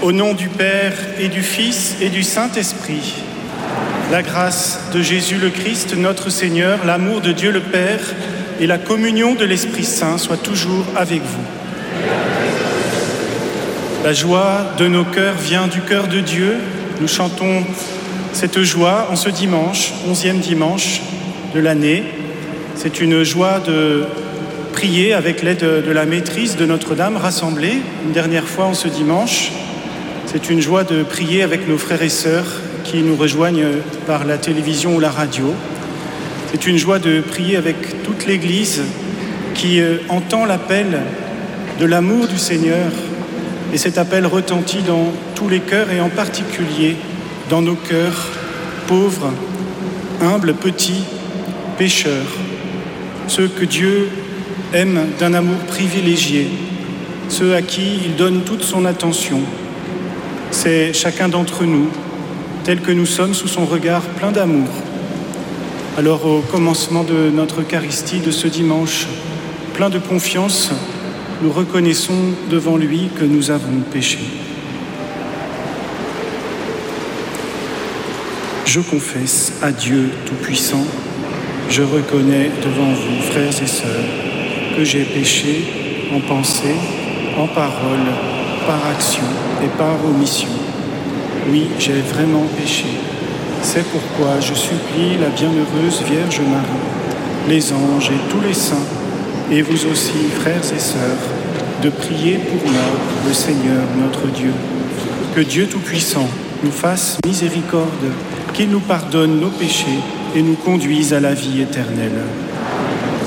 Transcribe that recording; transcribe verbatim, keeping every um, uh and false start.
Au nom du Père et du Fils et du Saint-Esprit, la grâce de Jésus le Christ, notre Seigneur, l'amour de Dieu le Père et la communion de l'Esprit Saint soient toujours avec vous. La joie de nos cœurs vient du cœur de Dieu. Nous chantons cette joie en ce dimanche, onzième dimanche de l'année. C'est une joie de prier avec l'aide de la maîtrise de Notre-Dame rassemblée une dernière fois en ce dimanche. C'est une joie de prier avec nos frères et sœurs qui nous rejoignent par la télévision ou la radio. C'est une joie de prier avec toute l'Église qui entend l'appel de l'amour du Seigneur. Et cet appel retentit dans tous les cœurs et en particulier dans nos cœurs pauvres, humbles, petits, pécheurs. Ceux que Dieu aime d'un amour privilégié, ceux à qui il donne toute son attention. C'est chacun d'entre nous, tel que nous sommes sous son regard plein d'amour. Alors au commencement de notre Eucharistie de ce dimanche, plein de confiance, nous reconnaissons devant lui que nous avons péché. Je confesse à Dieu Tout-Puissant, je reconnais devant vous, frères et sœurs, que j'ai péché en pensée, en parole, par action et par omission. Oui, j'ai vraiment péché. C'est pourquoi je supplie la bienheureuse Vierge Marie, les anges et tous les saints, et vous aussi, frères et sœurs, de prier pour moi, le Seigneur notre Dieu. Que Dieu Tout-Puissant nous fasse miséricorde, qu'il nous pardonne nos péchés et nous conduise à la vie éternelle.